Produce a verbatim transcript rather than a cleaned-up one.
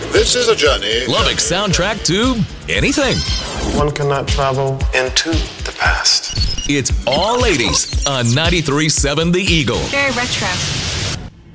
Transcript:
This is a journey. Lubbock soundtrack to anything. One cannot travel into the past. It's all ladies on ninety-three point seven The Eagle. Very retro.